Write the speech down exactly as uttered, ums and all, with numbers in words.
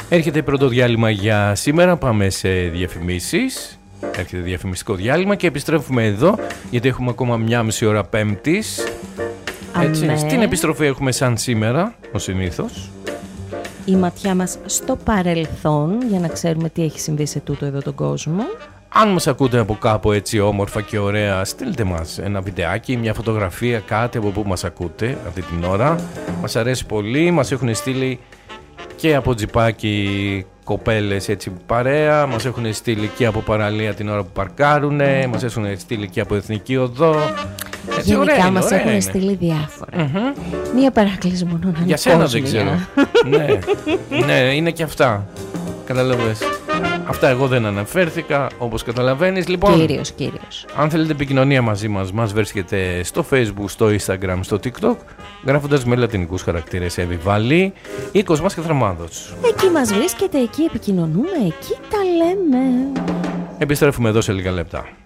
Έρχεται πρώτο διάλειμμα για σήμερα, πάμε σε διαφημίσεις. Έρχεται διαφημιστικό διάλειμμα και επιστρέφουμε εδώ, γιατί έχουμε ακόμα μια μισή ώρα Πέμπτης. Έτσι, στην επιστροφή έχουμε σαν σήμερα, ως συνήθως, η ματιά μας στο παρελθόν, για να ξέρουμε τι έχει συμβεί σε τούτο εδώ τον κόσμο. Αν μας ακούτε από κάπου έτσι όμορφα και ωραία, στείλτε μας ένα βιντεάκι, μια φωτογραφία, κάτι από που μας ακούτε αυτή την ώρα. Μας αρέσει πολύ, μας έχουν στείλει και από τζιπάκι κοπέλες έτσι παρέα, μας έχουν στείλει και από παραλία την ώρα που παρκάρουνε, μας έχουν στείλει και από Εθνική Οδό. Έτσι, γενικά ωραία, μας ωραία έχουν είναι. στείλει διάφορα. Mm-hmm. Μία παράκληση μόνο να για σένα δεν ξέρω. ναι, ναι, είναι και αυτά. Καταλαβες. Αυτά εγώ δεν αναφέρθηκα, όπως καταλαβαίνεις. Λοιπόν, Κύριος, κύριος. αν θέλετε επικοινωνία μαζί μας, μας βρίσκεται στο Facebook, στο Instagram, στο TikTok, γράφοντας με λατινικούς χαρακτήρες Εβιβάλη ή Κοσμάς Καθραμάδος. Εκεί μας βρίσκεται, εκεί επικοινωνούμε, εκεί τα λέμε. Επιστρέφουμε εδώ σε λίγα λεπτά.